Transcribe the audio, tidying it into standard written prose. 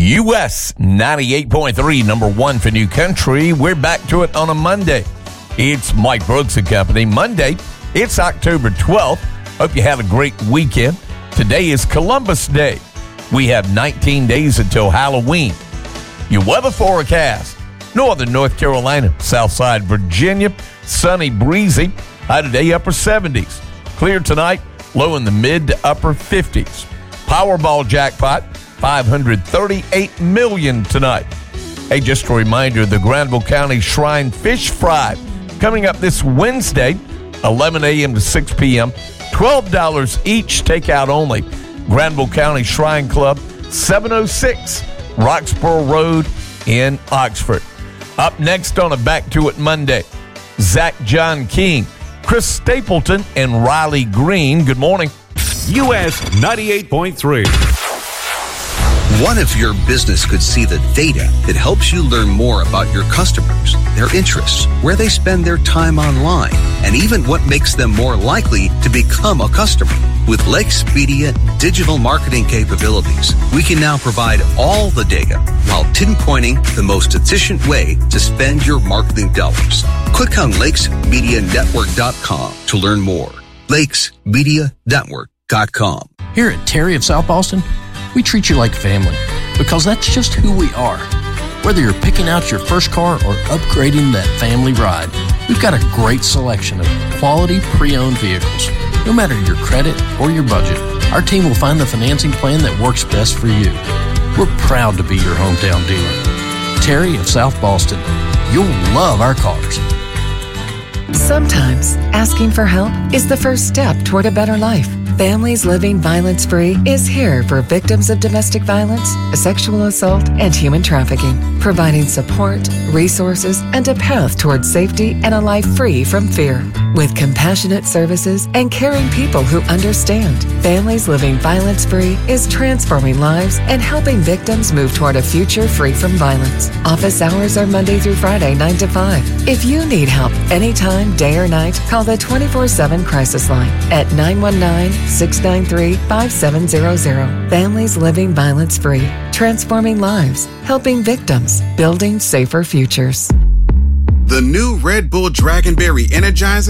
US 98.3, number one for New Country. We're back to it on a Monday. It's Mike Brooks and Company. Monday, it's October 12th. Hope you had a great weekend. Today is Columbus Day. We have 19 days until Halloween. Your weather forecast: northern North Carolina, Southside Virginia, sunny, breezy. High today, upper 70s. Clear tonight, low in the mid to upper 50s. Powerball jackpot, $538 million tonight. Hey, just a reminder, the Granville County Shrine Fish Fry coming up this Wednesday, 11 a.m. to 6 p.m. $12 each, takeout only. Granville County Shrine Club, 706 Roxborough Road in Oxford. Up next on a Back to It Monday, Zach John King, Chris Stapleton, and Riley Green. Good morning. US 98.3. What if your business could see the data that helps you learn more about your customers, their interests, where they spend their time online, and even what makes them more likely to become a customer? With Lakes Media digital marketing capabilities, we can now provide all the data while pinpointing the most efficient way to spend your marketing dollars. Click on lakesmedianetwork.com to learn more. lakesmedianetwork.com. Here at Terry of South Boston, we treat you like family because that's just who we are. Whether you're picking out your first car or upgrading that family ride, we've got a great selection of quality pre-owned vehicles. No matter your credit or your budget, our team will find the financing plan that works best for you. We're proud to be your hometown dealer. Terry of South Boston, you'll love our cars. Sometimes asking for help is the first step toward a better life. Families Living Violence Free is here for victims of domestic violence, sexual assault, and human trafficking, providing support, resources, and a path towards safety and a life free from fear. With compassionate services and caring people who understand, Families Living Violence Free is transforming lives and helping victims move toward a future free from violence. Office hours are Monday through Friday, 9 to 5. If you need help anytime, day or night, call the 24/7 crisis line at 919-693-5700. Families Living Violence Free, transforming lives, helping victims, building safer futures. The new Red Bull Dragonberry Energizer